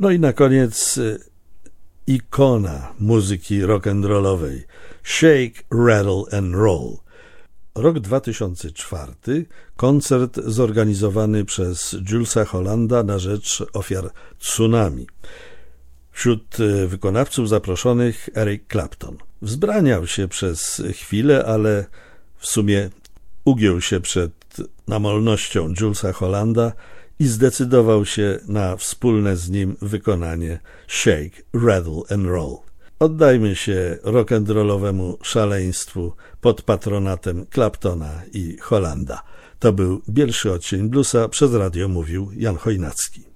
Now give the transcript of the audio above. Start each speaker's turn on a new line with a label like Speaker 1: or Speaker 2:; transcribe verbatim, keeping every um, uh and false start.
Speaker 1: No i na koniec ikona muzyki rock'n'rollowej Shake, Rattle and Roll. Rok dwa tysiące czwarty, koncert zorganizowany przez Julesa Hollanda na rzecz ofiar tsunami. Wśród wykonawców zaproszonych Eric Clapton. Wzbraniał się przez chwilę, ale w sumie ugiął się przed namolnością Julesa Hollanda i zdecydował się na wspólne z nim wykonanie Shake, Rattle and Roll. Oddajmy się rock'n'rollowemu szaleństwu pod patronatem Claptona i Hollanda. To był Bielszy Odcień Bluesa, przez radio mówił Jan Chojnacki.